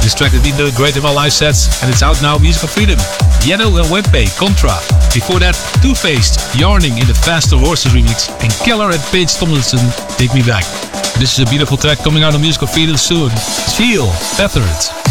This track has been doing great in my live sets, and it's out now, Musical Freedom. Yano and Wempe, Contra. Before that, Two-Faced, Yarning in the Faster Horses remix, and Keller and Paige Tomlinson, Take Me Back. This is a beautiful track coming out on Musical Freedom soon. Feel, Tethered.